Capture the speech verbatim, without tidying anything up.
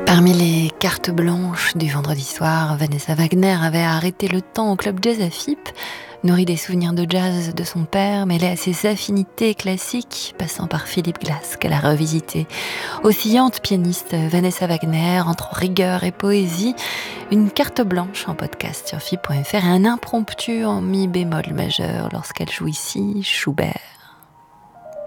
Parmi les cartes blanches du vendredi soir, Vanessa Wagner avait arrêté le temps au club jazz à Fippe, nourrie des souvenirs de jazz de son père, mêlés à ses affinités classiques, passant par Philip Glass qu'elle a revisité. Oscillante pianiste, Vanessa Wagner, entre rigueur et poésie, une carte blanche en podcast sur fippe point f r et un impromptu en mi bémol majeur lorsqu'elle joue ici Schubert.